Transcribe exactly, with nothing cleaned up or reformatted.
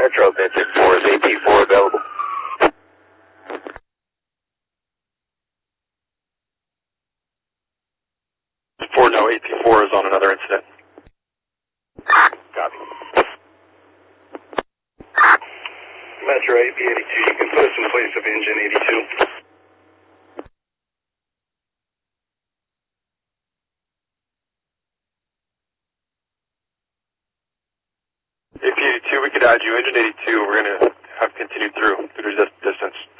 Metro, Vincent four, is A P four available? four, no, A P four is on another incident. Copy. Metro A P eighty-two, you can put us in place of engine eighty-two. A P eighty-two, we could add you. Engine eighty-two, we're going to have continued through, through this distance.